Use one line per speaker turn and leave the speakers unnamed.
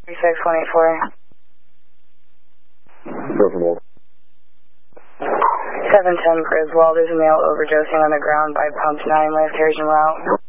36184.
Purple.
710 Griswold, there's a male overdosing on the ground by pump 9, last carriage en route.